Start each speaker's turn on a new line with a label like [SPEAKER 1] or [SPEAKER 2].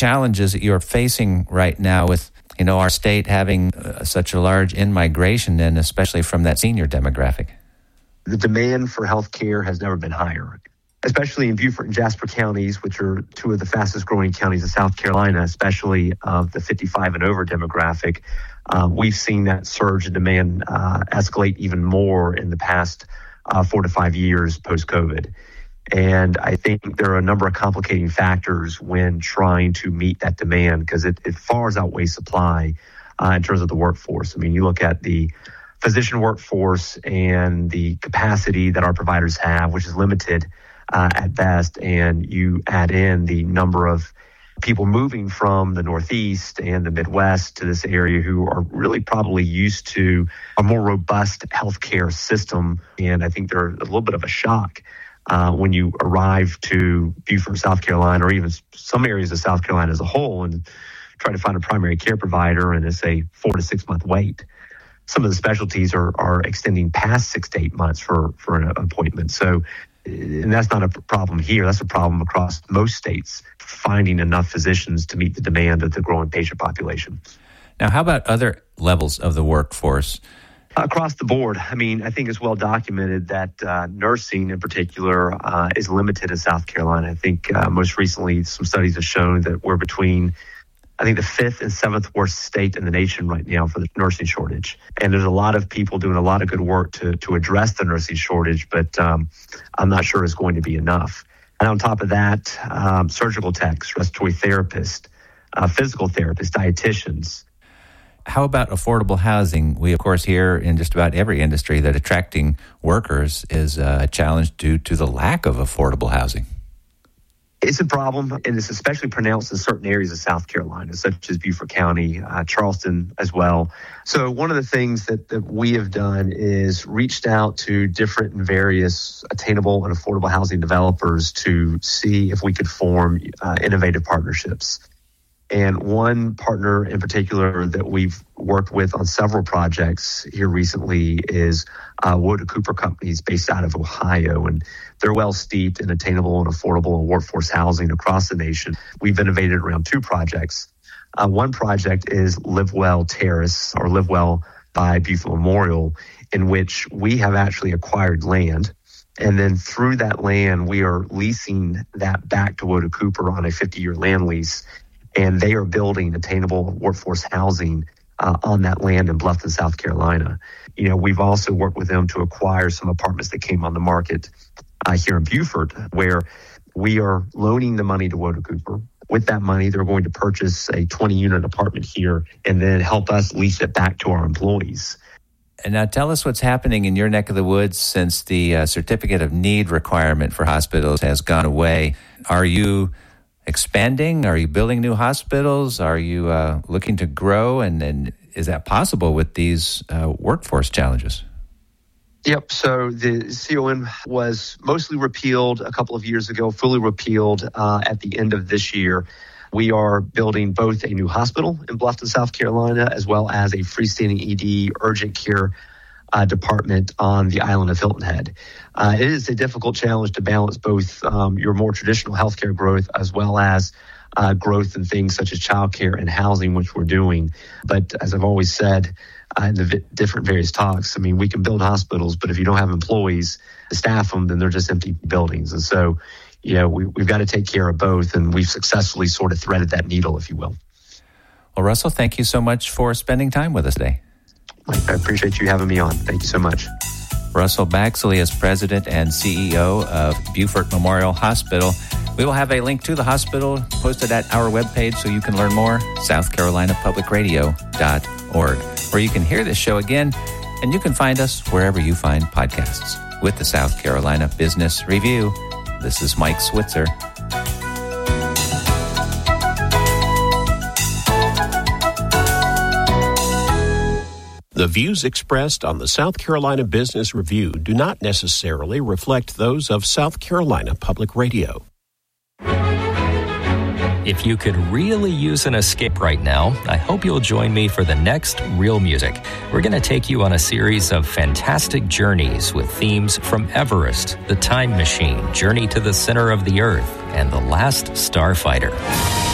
[SPEAKER 1] challenges that you're facing right now with, our state having such a large in-migration, and especially from that senior demographic?
[SPEAKER 2] The demand for health care has never been higher, especially in Beaufort and Jasper counties, which are two of the fastest growing counties of South Carolina, especially of the 55 and over demographic. We've seen that surge in demand escalate even more in the past 4 to 5 years post-COVID. And I think there are a number of complicating factors when trying to meet that demand, because it far outweighs supply in terms of the workforce. I mean, you look at the physician workforce and the capacity that our providers have, which is limited at best, and you add in the number of people moving from the Northeast and the Midwest to this area who are really probably used to a more robust healthcare system. And I think they're a little bit of a shock when you arrive to Beaufort, South Carolina, or even some areas of South Carolina as a whole, and try to find a primary care provider, and it's a 4 to 6 month wait. Some of the specialties are extending past 6 to 8 months for an appointment. So, and that's not a problem here. That's a problem across most states, finding enough physicians to meet the demand of the growing patient population.
[SPEAKER 1] Now, how about other levels of the workforce?
[SPEAKER 2] Across the board, I mean, I think it's well documented that nursing in particular is limited in South Carolina. I think most recently some studies have shown that we're between, I think, the 5th and 7th worst state in the nation right now for the nursing shortage. And there's a lot of people doing a lot of good work to address the nursing shortage, but I'm not sure it's going to be enough. And on top of that, surgical techs, respiratory therapists, physical therapists, dietitians.
[SPEAKER 1] How about affordable housing? We, of course, hear in just about every industry that attracting workers is a challenge due to the lack of affordable housing.
[SPEAKER 2] It's a problem, and it's especially pronounced in certain areas of South Carolina, such as Beaufort County, Charleston as well. So one of the things that we have done is reached out to different and various attainable and affordable housing developers to see if we could form innovative partnerships. And one partner in particular that we've worked with on several projects here recently is Woda Cooper Companies based out of Ohio. And they're well steeped in attainable and affordable and workforce housing across the nation. We've innovated around 2 projects. One project is Live Well Terrace, or Live Well by Beaufort Memorial, in which we have actually acquired land. And then through that land, we are leasing that back to Woda Cooper on a 50-year land lease. And they are building attainable workforce housing on that land in Bluffton, South Carolina. We've also worked with them to acquire some apartments that came on the market here in Beaufort, where we are loaning the money to Woda Cooper. With that money, they're going to purchase a 20-unit apartment here and then help us lease it back to our employees.
[SPEAKER 1] And now tell us what's happening in your neck of the woods since the certificate of need requirement for hospitals has gone away. Are you expanding? Are you building new hospitals? Are you looking to grow? And is that possible with these workforce challenges?
[SPEAKER 2] Yep. So the CON was mostly repealed a couple of years ago, fully repealed at the end of this year. We are building both a new hospital in Bluffton, South Carolina, as well as a freestanding ED urgent care department on the island of Hilton Head. It is a difficult challenge to balance both your more traditional healthcare growth as well as growth in things such as childcare and housing, which we're doing. But as I've always said in the different various talks, I mean, we can build hospitals, but if you don't have employees to staff them, then they're just empty buildings. And so, we've got to take care of both, and we've successfully sort of threaded that needle, if you will.
[SPEAKER 1] Well, Russell, thank you so much for spending time with us today.
[SPEAKER 2] I appreciate you having me on. Thank you so much.
[SPEAKER 1] Russell Baxley is President and CEO of Beaufort Memorial Hospital. We will have a link to the hospital posted at our webpage so you can learn more, southcarolinapublicradio.org, where you can hear this show again, and you can find us wherever you find podcasts. With the South Carolina Business Review, this is Mike Switzer.
[SPEAKER 3] The views expressed on the South Carolina Business Review do not necessarily reflect those of South Carolina Public Radio.
[SPEAKER 4] If you could really use an escape right now, I hope you'll join me for the next Real Music. We're going to take you on a series of fantastic journeys with themes from Everest, The Time Machine, Journey to the Center of the Earth, and The Last Starfighter.